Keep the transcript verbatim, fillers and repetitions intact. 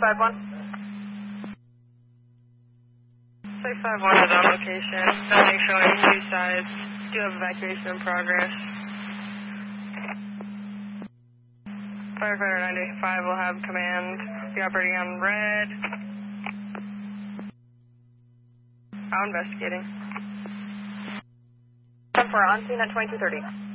five one. six five one is on location. Nothing showing two sides. Do have evacuation in progress. Firefighter ninety-five will have command. Be operating on red. Now investigating. ten four on scene at twenty-two thirty.